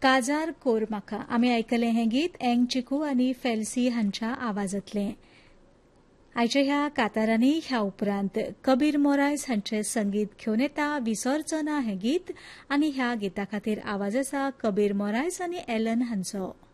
काजार कोर म्हाका आमी आयकले हें गीत एंग चिकू आनी फेल्सी हांच्या आवाजांतलें. आयच्या ह्या कातारांनी ह्या उपरांत कबीर मोरायस हांचें संगीत घेवन येता विसरचो ना हें गीत आनी ह्या गिता खातीर आवाज आसा कबीर मोरायस आनी एलन हांचो.